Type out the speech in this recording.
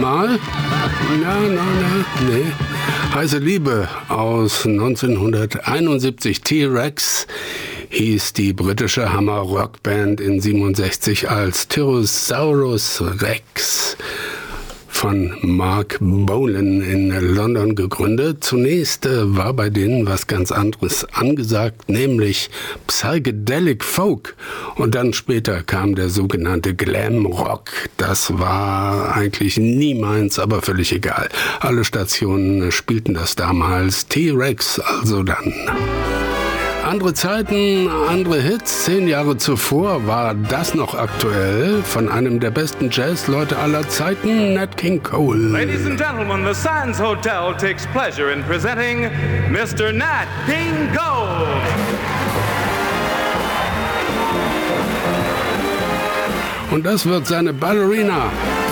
mal? Na, nee. Heiße Liebe aus 1971. T-Rex hieß die britische Hammer-Rockband in 67 als Tyrannosaurus Rex von Mark Bolan in London gegründet. Zunächst war bei denen was ganz anderes angesagt, nämlich Psychedelic Folk. Und dann später kam der sogenannte Glam Rock. Das war eigentlich nie meins, aber völlig egal. Alle Stationen spielten das damals. T-Rex also dann. Andere Zeiten, andere Hits. 10 Jahre zuvor war das noch aktuell von einem der besten Jazzleute aller Zeiten, Nat King Cole. Ladies and gentlemen, the Sands Hotel takes pleasure in presenting Mr. Nat King Cole. Und das wird seine Ballerina.